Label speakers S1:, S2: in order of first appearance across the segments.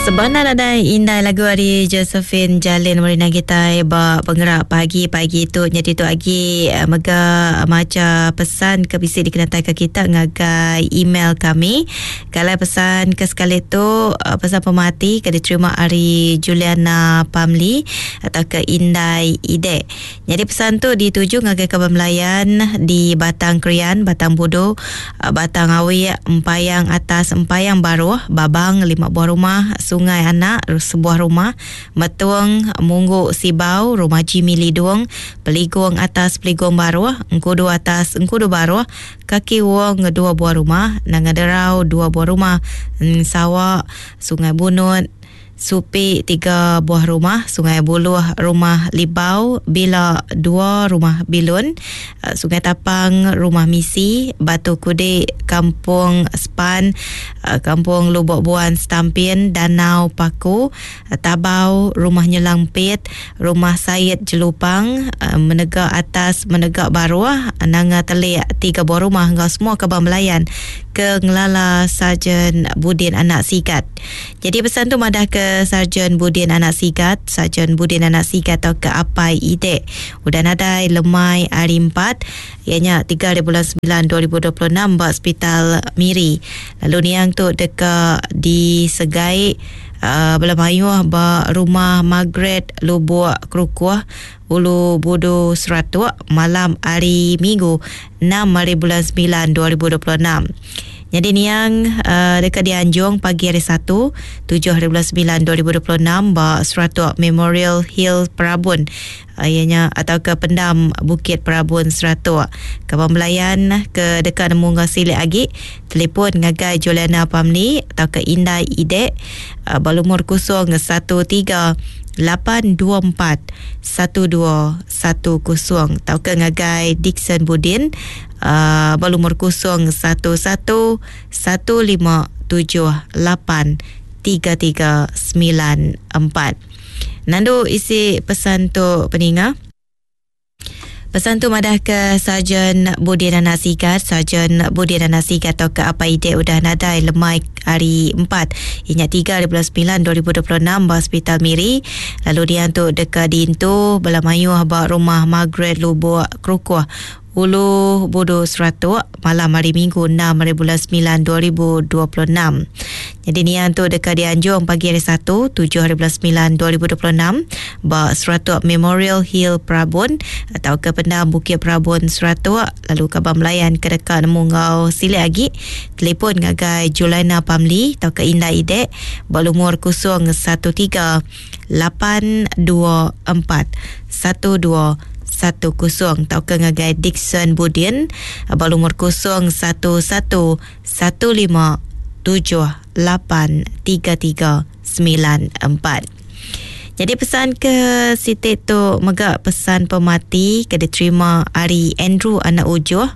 S1: Sebenarnya ada indah lagu dari Josephine Jalin merina kita ba penggerak pagi tu jadi tu lagi mega maca pesan ke bisi dikenatai ke kita ngagai email kami. Kalau pesan ke sekali tu pesan pemati ke diterima hari Juliana Pamli atau ke Indai Ide. Jadi pesan tu dituju ngagai Kabar Melayan di Batang Krian, Batang Budo, Batang Awi, Empayang Atas, Empayang Baru, Babang 5 buah rumah, Sungai Anak sebuah rumah, Metuang Munggu Sibau, Rumah Jimmy Lidung, Peligong Atas Peligong Baru, Engkudu Atas Engkudu Baru, Kaki Wong 2 buah rumah, Nangaderau 2 buah rumah, Sawak Sungai Bunut, Supi 3 buah rumah, Sungai Buluh rumah Libau, Bila 2 rumah Bilun, Sungai Tapang rumah Misi, Batu Kudik Kampung Span, Kampung Lubuk Buan Stampin, Danau Paku, Tabau rumah Nyelang Pit, Rumah Syed Jelupang, Menegak Atas Menegak Baru, Nanga Telik 3 buah rumah. Engkau semua Kabar Melayan ke Ngelala Sarjan Budin Anak Sigat. Jadi pesan tu madah ke Sarjan Budin Anak Sigat, Sarjan Budin Anak Sigat atau ke Apai Ide. Udah nadai lemai hari 4, ianya 3 bulan 9 2026 bak Hospital Miri. Lalu ni yang tu dekat di Segai Belah Mayuh ba rumah Margaret Lubuk Kerukuah Ulu Budu Seratuk malam hari Minggu 6 hari bulan 9 2026. Jadi ni yang dekat di Anjung pagi hari 1 7 hari bulan 9 2026 ba Seratuk Memorial Hill Perabun, ianya atau ke Pendam Bukit Perabun Seratuk. Kabar Melayan ke dekat Munga Silik Agi, telefon ngagai Juliana Pamli atau ke Indai Ide, balumur 013 824 1210 atau ke ngagai Dixon Budin, balumur 011 157 8 3394. Nandu isi pesan tu peninga. Pesan tu madah ke Sarjan Budin Anak Sigat, Sarjan Budin Anak Sigat atau ke Apa Ide udah nadai lemai hari 4 inya 3 hari bulan 9 2026 ba Hospital Miri. Lalu dia tu dekat Dintu Belah Mayuh ba rumah Margaret Lubuk Kerukuah Ulu Budu Seratuk malam hari Minggu 6 hari bulan 9 2026. Jadi ni yang tu dekat di Anjung pagi hari 1 7 hari bulan 9 2026 ba Seratuk Memorial Hill Perabun atau ke Pendam Bukit Perabun Seratuk. Lalu Kabar Melayan ke dekat Munggau Silik Agi, telefon ngagai Juliana Pamli atau ke Indah Ide, balumur 013 824 1210 atau ke ngagai Dixon Budin, balumur 011 157 8 3394. Jadi pesan ke Siti tu megak pesan pemati ke diterima hari Andrew anak ujuh.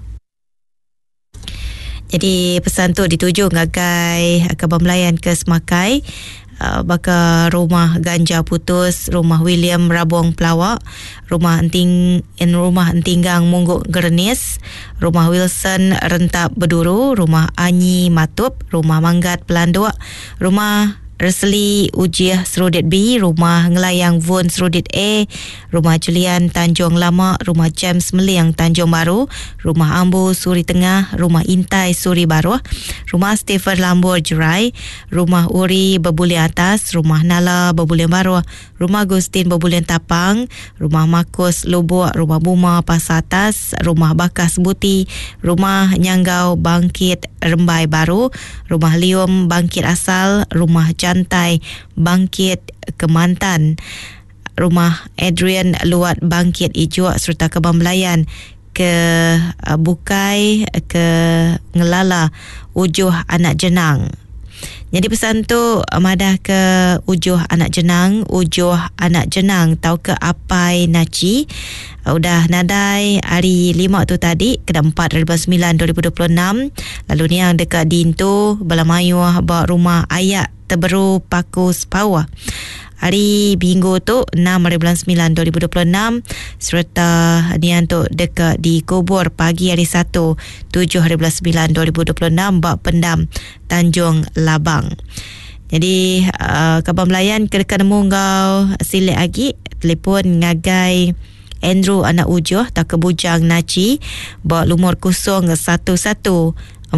S1: Jadi pesan tu dituju ngagai Kabar Melayan ke Semakai, baka rumah Ganja Putus, rumah William Rabong Pelawak, rumah Entinggang Mungguk Gernis, rumah Wilson Rentap Beduru, rumah Anyi Matup, rumah Manggat Pelanduk, rumah Resli Ujiah Serudit B, rumah Ngelayang Vun Serudit A, rumah Julian Tanjung Lama, rumah James Meliang Tanjung Baru, rumah Ambu Suri Tengah, rumah Intai Suri Baru, rumah Stephen Lambur Jerai, rumah Uri Bebulian Atas, rumah Nala Bebulian Baru, rumah Agustin Bebulian Tapang, rumah Markus Lubuk, rumah Buma Pasar Atas, rumah Bakas Buti, rumah Nyanggau Bangkit Rembai Baru, rumah Lium Bangkit Asal, rumah Jantai Bangkit Kemantan, rumah Adrian Luat Bangkit Ijuk serta Kabar Melayan ke Bukai ke Ngelala Ujuh Anak Jenang. Jadi pesan tu madah ke Ujuh Anak Jenang, Ujuh Anak Jenang tau ke Apai Naci. Udah nadai hari 5 tu tadi ke 4 hari 9 2026. Lalu ni yang dekat Dintu Belah Mayuh bawa rumah Ayak Terberu Paku Sepawah. Hari Minggu tu 6 hari bulan 9 2026 serta ni untuk dekat di Kubur pagi hari 1 7 hari bulan 9 2026 bak Pendam Tanjung Labang. Jadi Khabar Melayan kedekat nemu ngau Silik Agi, telefon ngagai Andrew anak ujuh tak kebujang Naci, bawa lumur 011 405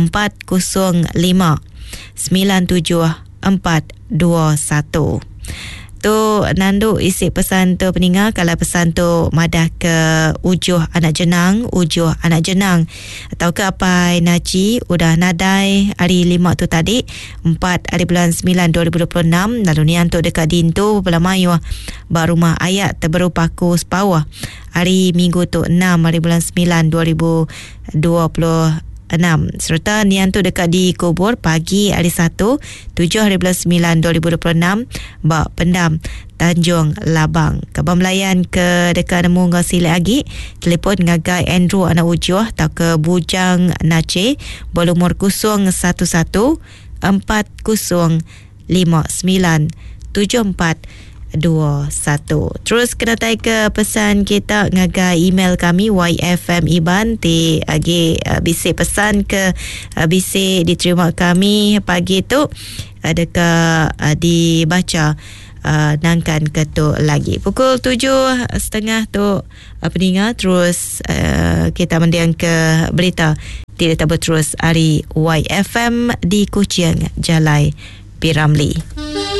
S1: 9741. Tu Nando isi pesan tu peningat. Kalau pesan tu madah ke ujuh anak jenang atau ke apa Naci udah nadai hari 5 tu tadi 4 hari bulan 9 2026. Lalu ni untuk dekat dintu belah mayu baru rumah ayat terberupaku sepawah hari Minggu tu 6 hari bulan 9 2026. Serta nian tu dekat di kubur pagi hari 1 7 hari bulan 9 2026 bak pendam Tanjung Labang. Khabar Melayan ke dekat nemu ngau Silik Agi, telefon ngagai Andrew anak ujuh tak ke bujang Nace, berumur 011 4059 7421. Terus kena tay ke pesan kita ngagai email kami yfmiban ti agi bisik pesan ke bisik diterima kami pagi tu adakah dibaca nangkan ketuk lagi pukul 7.30 tu peningat. Terus kita mendiang ke berita tidak berterus hari YFM di Kuching Jalai Piramli.